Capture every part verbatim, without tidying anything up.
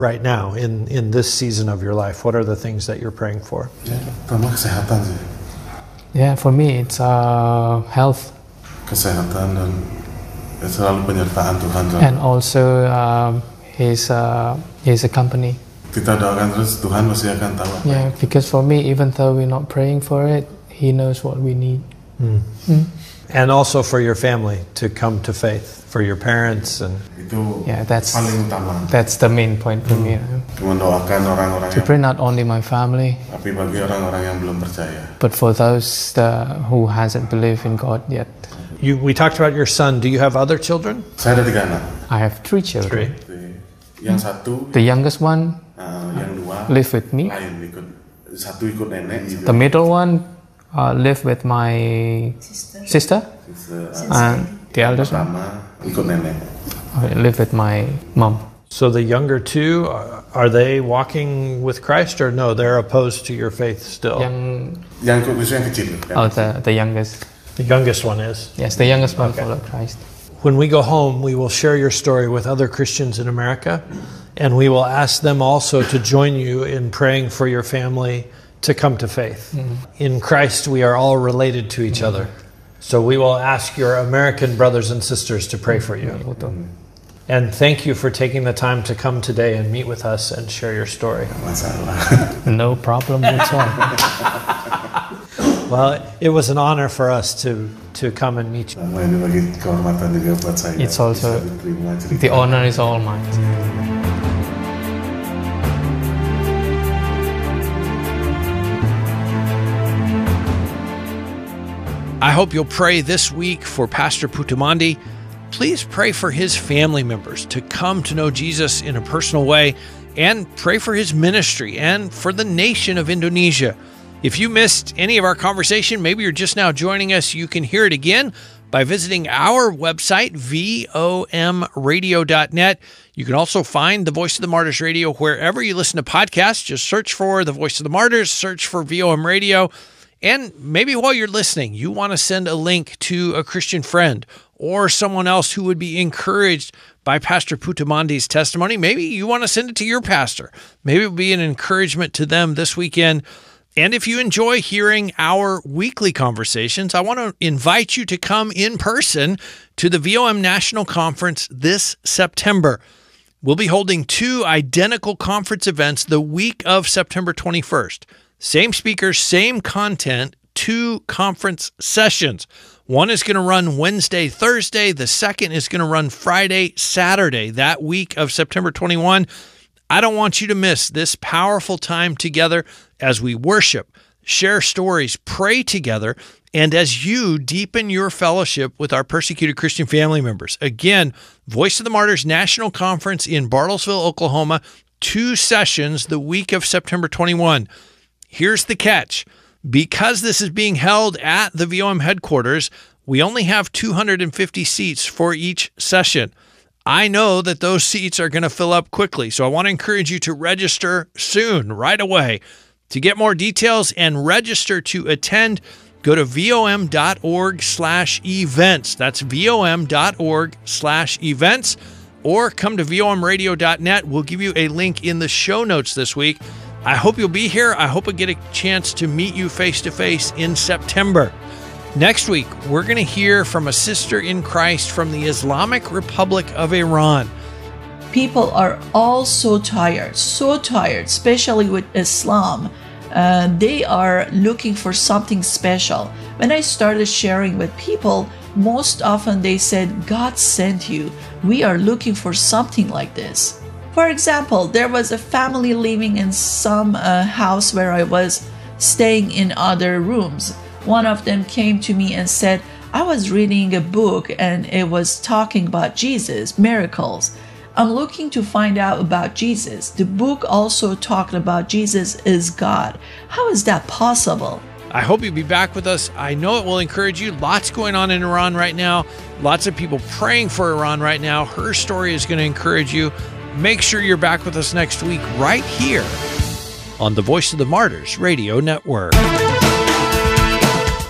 right now in, in this season of your life? What are the things that you're praying for? Ya, pertama kesehatan sih. Yeah, for me it's uh, health. Kesehatan dan ya, selalu penyertaan Tuhan. And also um, His uh, His company. Kita doakan terus, Tuhan pasti akan tahu. Yeah, because for me, even though we're not praying for it, He knows what we need. Mm. Mm. And also for your family to come to faith, for your parents and Itu yeah, that's paling utama. that's the main point for me. Mendoakan orang-orang To yang, pray not only my family, tapi bagi orang-orang yang belum percaya. but for those uh, who hasn't believed in God yet. you. We talked about your son. Do you have other children? Saya ada tiga anak. I have three children. Yang satu, The youngest one uh, yang dua live with me. lain ikut, satu ikut nenek gitu. The middle one uh, live with my sister, and the eldest one Pertama ikut nenek. uh, live with my mom. So the younger two, uh, are they walking with Christ or no? They're opposed to your faith still. Yang Yang ikut Yesus yang kecil. Yang oh, kecil. the the youngest. The youngest one is. Yes, the youngest one Okay. follow Christ. When we go home, we will share your story with other Christians in America, and we will ask them also to join you in praying for your family to come to faith. Mm-hmm. In Christ, we are all related to each other. So we will ask your American brothers and sisters to pray for you. And thank you for taking the time to come today and meet with us and share your story. Masalah. No problem at all. Well, it was an honor for us to, to come and meet you. Sama ini bagi kehormatan juga buat saya. It's also Bisa diterima cerita. the honor is all mine. I hope you'll pray this week for Pastor Putumandi. Please pray for his family members to come to know Jesus in a personal way, and pray for his ministry and for the nation of Indonesia. If you missed any of our conversation, maybe you're just now joining us, you can hear it again by visiting our website, V O M radio dot net. You can also find the Voice of the Martyrs Radio wherever you listen to podcasts. Just search for the Voice of the Martyrs, search for V O M Radio. And maybe while you're listening, you want to send a link to a Christian friend or someone else who would be encouraged by Pastor Putamandi's testimony. Maybe you want to send it to your pastor. Maybe it will be an encouragement to them this weekend. And if you enjoy hearing our weekly conversations, I want to invite you to come in person to the V O M National Conference this September. We'll be holding two identical conference events the week of September twenty-first. Same speakers, same content, two conference sessions. One is going to run Wednesday, Thursday. The second is going to run Friday, Saturday, that week of September twenty-first. I don't want you to miss this powerful time together as we worship, share stories, pray together, and as you deepen your fellowship with our persecuted Christian family members. Again, Voice of the Martyrs National Conference in Bartlesville, Oklahoma, two sessions the week of September twenty-first. Here's the catch. Because this is being held at the V O M headquarters, we only have two hundred fifty seats for each session. I know that those seats are going to fill up quickly, so I want to encourage you to register soon, right away. To get more details and register to attend, go to vom.org slash events. That's vom.org slash events, or come to V O M radio dot net. We'll give you a link in the show notes this week. I hope you'll be here. I hope I get a chance to meet you face-to-face in September. Next week, we're going to hear from a sister in Christ from the Islamic Republic of Iran. People are all so tired, so tired, especially with Islam. Uh, they are looking for something special. When I started sharing with people, most often they said, God sent you. We are looking for something like this. For example, there was a family living in some uh, house where I was staying in other rooms. One of them came to me and said, I was reading a book and it was talking about Jesus, miracles. I'm looking to find out about Jesus. The book also talked about Jesus is God. How is that possible? I hope you'll be back with us. I know it will encourage you. Lots going on in Iran right now. Lots of people praying for Iran right now. Her story is going to encourage you. Make sure you're back with us next week right here on the Voice of the Martyrs Radio Network.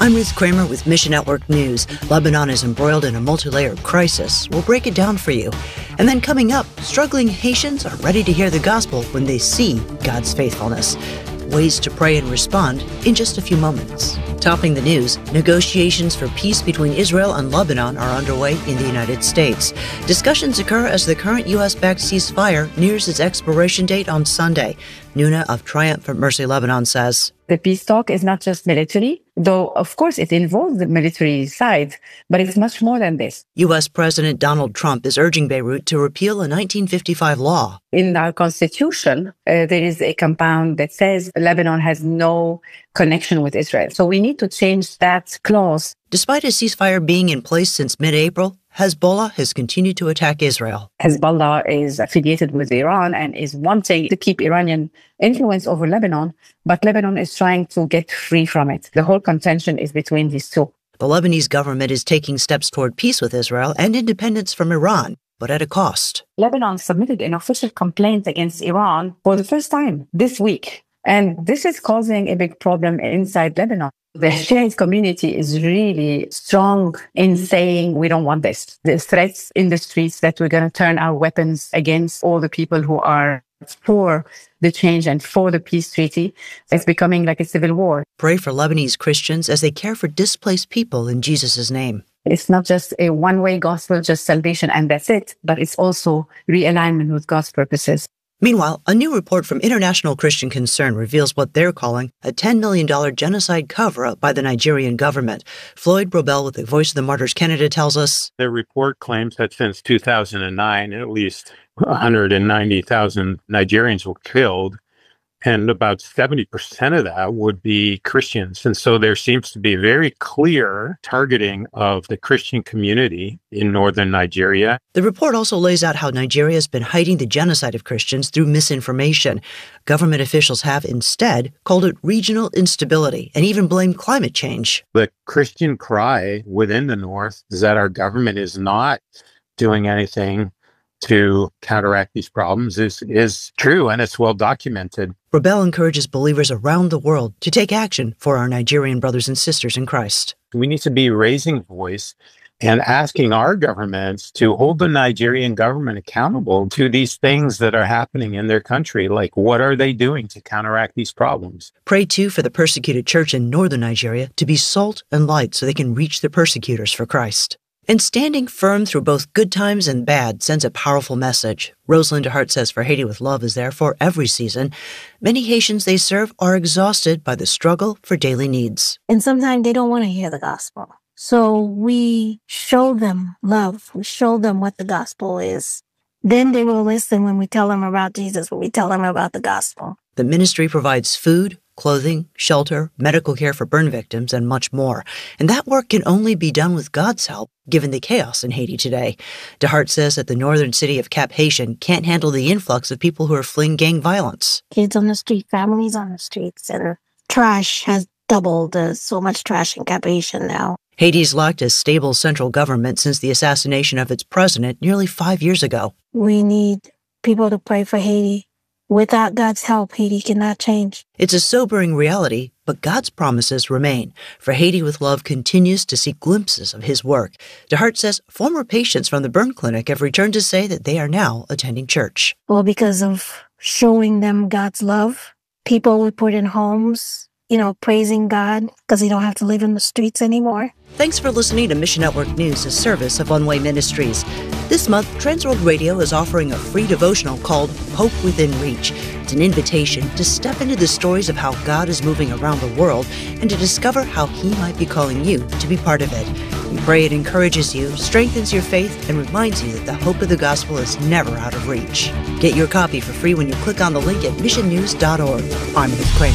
I'm Ruth Kramer with Mission Network News. Lebanon is embroiled in a multi-layered crisis. We'll break it down for you. And then coming up, struggling Haitians are ready to hear the gospel when they see God's faithfulness. Ways to pray and respond in just a few moments. Topping the news, negotiations for peace between Israel and Lebanon are underway in the United States. Discussions occur as the current U S-backed ceasefire nears its expiration date on Sunday. Nuna of Triumphant Mercy Lebanon says, the peace talk is not just military, though, of course, it involves the military side, but it's much more than this. U S. President Donald Trump is urging Beirut to repeal a nineteen fifty-five law. In our constitution, uh, there is a compound that says Lebanon has no connection with Israel. So we need to change that clause. Despite a ceasefire being in place since mid-April, Hezbollah has continued to attack Israel. Hezbollah is affiliated with Iran and is wanting to keep Iranian influence over Lebanon, but Lebanon is trying to get free from it. The whole contention is between these two. The Lebanese government is taking steps toward peace with Israel and independence from Iran, but at a cost. Lebanon submitted an official complaint against Iran for the first time this week, and this is causing a big problem inside Lebanon. The Shiite community is really strong in saying we don't want this. There's threats in the streets that we're going to turn our weapons against all the people who are for the change and for the peace treaty. It's becoming like a civil war. Pray for Lebanese Christians as they care for displaced people in Jesus' name. It's not just a one-way gospel, just salvation, and that's it, but it's also realignment with God's purposes. Meanwhile, a new report from International Christian Concern reveals what they're calling a ten million dollars genocide cover-up by the Nigerian government. Floyd Brobel with the Voice of the Martyrs Canada tells us, their report claims that since two thousand nine, at least one hundred ninety thousand Nigerians were killed, and about seventy percent of that would be Christians. And so there seems to be a very clear targeting of the Christian community in northern Nigeria. The report also lays out how Nigeria has been hiding the genocide of Christians through misinformation. Government officials have instead called it regional instability and even blamed climate change. The Christian cry within the north is that our government is not doing anything to counteract these problems is, is true, and it's well documented. Brobel encourages believers around the world to take action for our Nigerian brothers and sisters in Christ. We need to be raising voice and asking our governments to hold the Nigerian government accountable to these things that are happening in their country. Like, what are they doing to counteract these problems? Pray, too, for the persecuted church in northern Nigeria to be salt and light so they can reach their persecutors for Christ. And standing firm through both good times and bad sends a powerful message. Rosalind DeHart says for Haiti with Love is there for every season. Many Haitians they serve are exhausted by the struggle for daily needs. And sometimes they don't want to hear the gospel. So we show them love. We show them what the gospel is. Then they will listen when we tell them about Jesus, when we tell them about the gospel. The ministry provides food, clothing, shelter, medical care for burn victims, and much more. And that work can only be done with God's help, given the chaos in Haiti today. DeHart says that the northern city of Cap-Haïtien can't handle the influx of people who are fleeing gang violence. Kids on the street, families on the streets, and trash has doubled. There's so much trash in Cap-Haïtien now. Haiti's lacked a stable central government since the assassination of its president nearly five years ago. We need people to pray for Haiti. Without God's help, Haiti cannot change. It's a sobering reality, but God's promises remain. For Haiti with Love continues to see glimpses of his work. DeHart says former patients from the burn clinic have returned to say that they are now attending church. Well, because of showing them God's love, people we put in homes, you know, praising God because they don't have to live in the streets anymore. Thanks for listening to Mission Network News, a service of One Way Ministries. This month, Transworld Radio is offering a free devotional called Hope Within Reach. It's an invitation to step into the stories of how God is moving around the world and to discover how He might be calling you to be part of it. We pray it encourages you, strengthens your faith, and reminds you that the hope of the gospel is never out of reach. Get your copy for free when you click on the link at mission news dot org. I'm Ruth Kramer.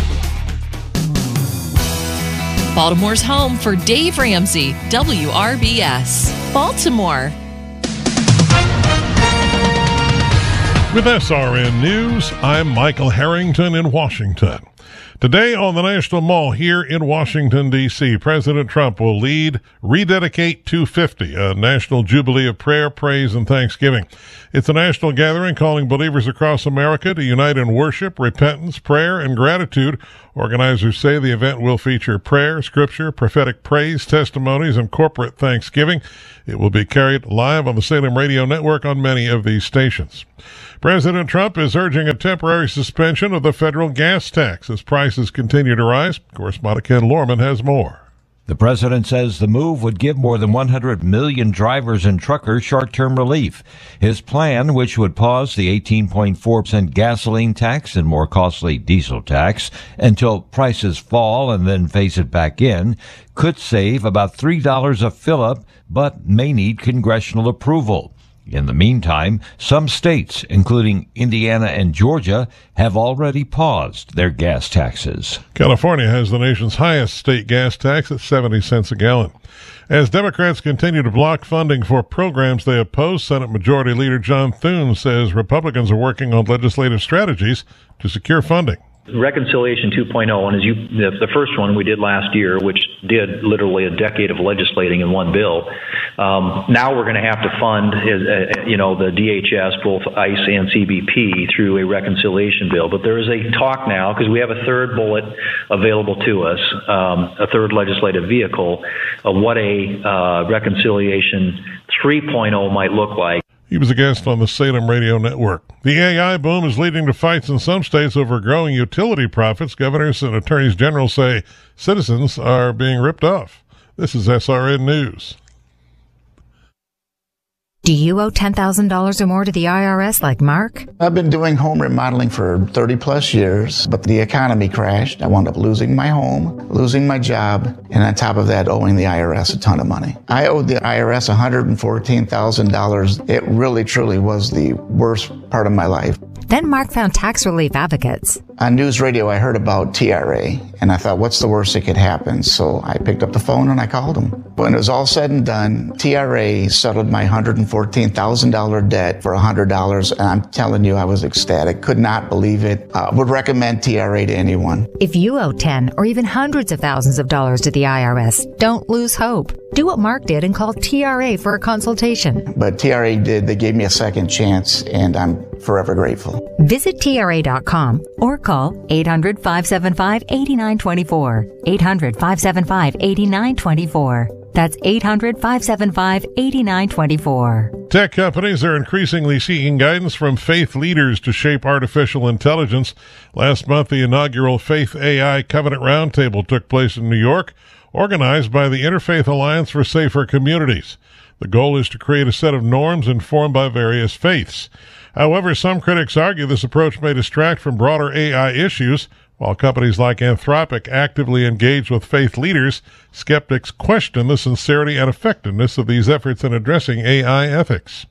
Baltimore's home for Dave Ramsey, W R B S. Baltimore. With S R N News, I'm Michael Harrington in Washington. Today on the National Mall here in Washington, D C, President Trump will lead Rededicate two fifty, a national jubilee of prayer, praise, and thanksgiving. It's a national gathering calling believers across America to unite in worship, repentance, prayer, and gratitude. Organizers say the event will feature prayer, scripture, prophetic praise, testimonies, and corporate thanksgiving. It will be carried live on the Salem Radio Network on many of these stations. President Trump is urging a temporary suspension of the federal gas tax as prices continue to rise. Correspondent Ken Lorman has more. The president says the move would give more than one hundred million drivers and truckers short-term relief. His plan, which would pause the eighteen point four percent gasoline tax and more costly diesel tax until prices fall and then phase it back in, could save about three dollars a fill-up, but may need congressional approval. In the meantime, some states, including Indiana and Georgia, have already paused their gas taxes. California has the nation's highest state gas tax at seventy cents a gallon. As Democrats continue to block funding for programs they oppose, Senate Majority Leader John Thune says Republicans are working on legislative strategies to secure funding. Reconciliation two point oh, and as you, the, the first one we did last year, which did literally a decade of legislating in one bill. Um, now we're going to have to fund, uh, you know, the D H S, both ICE and C B P, through a reconciliation bill. But there is a talk now, because we have a third bullet available to us, um, a third legislative vehicle, of what a uh, reconciliation three point oh might look like. He was a guest on the Salem Radio Network. The A I boom is leading to fights in some states over growing utility profits. Governors and attorneys general say citizens are being ripped off. This is S R N News. Do you owe ten thousand dollars or more to the I R S like Mark? I've been doing home remodeling for thirty plus years, but the economy crashed. I wound up losing my home, losing my job, and on top of that, owing the I R S a ton of money. I owed the I R S one hundred fourteen thousand dollars. It really, truly was the worst part of my life. Then Mark found tax relief advocates. On news radio, I heard about T R A, and I thought, what's the worst that could happen? So I picked up the phone and I called them. When it was all said and done, T R A settled my one hundred fourteen thousand dollars debt for one hundred dollars, and I'm telling you, I was ecstatic. Could not believe it. Uh, would recommend T R A to anyone. If you owe ten or even hundreds of thousands of dollars to the I R S, don't lose hope. Do what Mark did and call T R A for a consultation. But T R A did. They gave me a second chance, and I'm forever grateful. Visit T R A dot com or call eight hundred, five seven five, eight nine two four. eight hundred, five seven five, eight nine two four. That's eight hundred, five seven five, eight nine two four. Tech companies are increasingly seeking guidance from faith leaders to shape artificial intelligence. Last month, the inaugural Faith A I Covenant Roundtable took place in New York, organized by the Interfaith Alliance for Safer Communities. The goal is to create a set of norms informed by various faiths. However, some critics argue this approach may distract from broader A I issues. While companies like Anthropic actively engage with faith leaders, skeptics question the sincerity and effectiveness of these efforts in addressing A I ethics.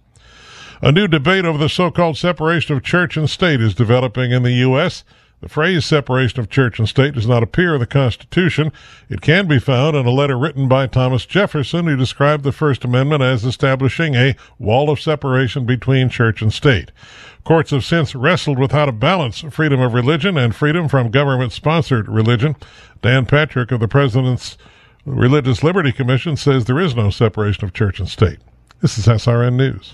A new debate over the so-called separation of church and state is developing in the U S The phrase separation of church and state does not appear in the Constitution. It can be found in a letter written by Thomas Jefferson, who described the First Amendment as establishing a wall of separation between church and state. Courts have since wrestled with how to balance freedom of religion and freedom from government-sponsored religion. Dan Patrick of the President's Religious Liberty Commission says there is no separation of church and state. This is S R N News.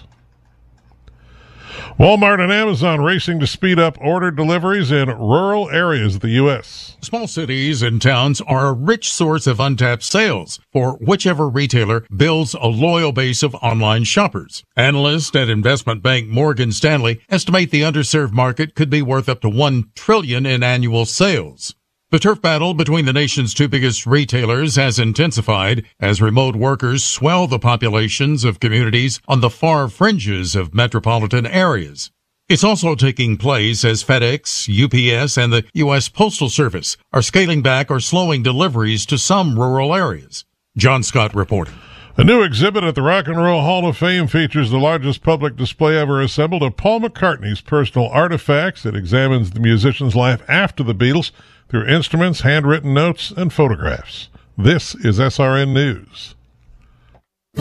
Walmart and Amazon racing to speed up order deliveries in rural areas of the U S. Small cities and towns are a rich source of untapped sales for whichever retailer builds a loyal base of online shoppers. Analysts at investment bank Morgan Stanley estimate the underserved market could be worth up to one trillion dollars in annual sales. The turf battle between the nation's two biggest retailers has intensified as remote workers swell the populations of communities on the far fringes of metropolitan areas. It's also taking place as FedEx, U P S, and the U S Postal Service are scaling back or slowing deliveries to some rural areas. John Scott reporting. A new exhibit at the Rock and Roll Hall of Fame features the largest public display ever assembled of Paul McCartney's personal artifacts. It examines the musician's life after the Beatles through instruments, handwritten notes, and photographs. This is S R N News.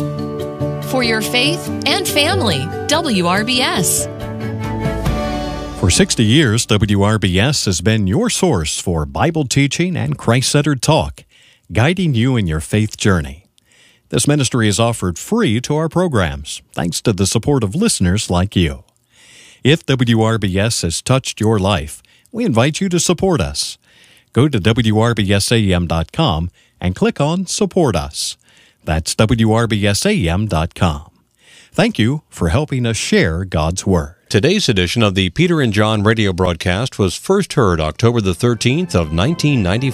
For your faith and family, W R B S. For sixty years, W R B S has been your source for Bible teaching and Christ-centered talk, guiding you in your faith journey. This ministry is offered free to our programs, thanks to the support of listeners like you. If W R B S has touched your life, we invite you to support us. Go to W R B S A M dot com and click on Support Us. That's W R B S A M dot com. Thank you for helping us share God's Word. Today's edition of the Peter and John radio broadcast was first heard October the thirteenth of nineteen ninety-five.